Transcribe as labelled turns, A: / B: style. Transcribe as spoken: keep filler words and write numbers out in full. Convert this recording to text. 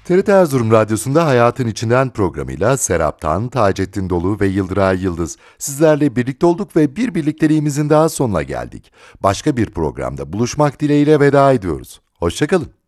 A: T R T Erzurum Radyosu'nda Hayatın İçinden programıyla Serap'tan, Taceddin Dolu ve Yıldıray Yıldız sizlerle birlikte olduk ve bir birlikteliğimizin daha sonuna geldik. Başka bir programda buluşmak dileğiyle veda ediyoruz. Hoşça kalın.